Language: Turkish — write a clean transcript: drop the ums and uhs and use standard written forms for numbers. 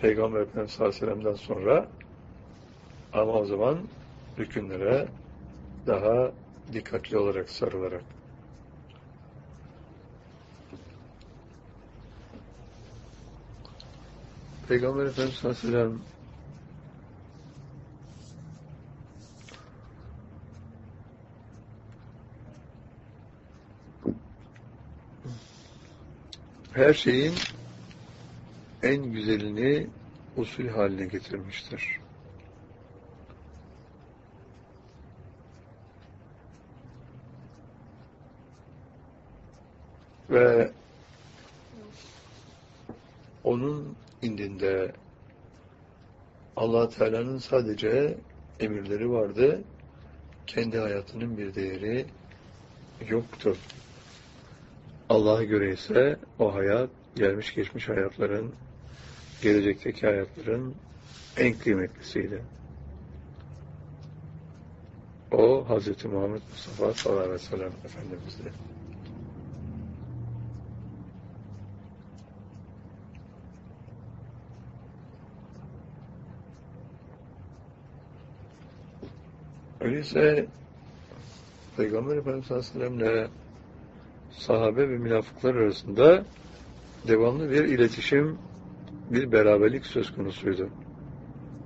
Peygamber Efendimiz sallallahu aleyhi ve sellem'den sonra, ama o zaman rükünlere daha dikkatli olarak sarılarak. Peygamber Efendimiz sallallahu aleyhi ve sellem her şeyin en güzelini usul haline getirmiştir. Ve onun indinde Allah Teala'nın sadece emirleri vardı. Kendi hayatının bir değeri yoktu. Allah'a göre ise o hayat, gelmiş geçmiş hayatların, gelecekteki hayatların en kıymetlisiydi. O, Hz. Muhammed Mustafa sallallahu aleyhi ve sellem Efendimiz'di. Öyleyse Peygamber Efendimiz sallallahu aleyhi ve sellem'le sahabe ve münafıklar arasında devamlı bir iletişim, bir beraberlik söz konusuydu.